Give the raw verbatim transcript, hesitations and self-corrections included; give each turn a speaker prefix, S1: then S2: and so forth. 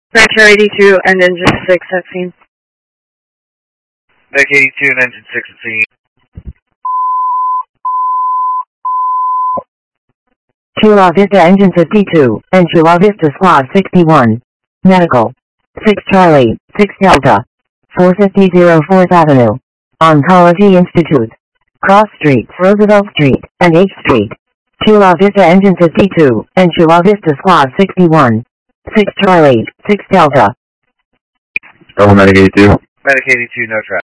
S1: Vector eighty-two and engine six at scene.
S2: Vec eighty-two and engine six at scene.
S3: Chula Vista engine fifty-two, and Chula Vista squad sixty-one. Medical. six Charlie, six Delta. four fifty fourth Avenue. Oncology Institute. Cross Streets, Roosevelt Street, and H Street. Chula Vista engine fifty-two, and Chula Vista squad sixty-one. six Charlie, six Delta.
S4: Double Medic eighty-two.
S2: Medic eighty-two, no track.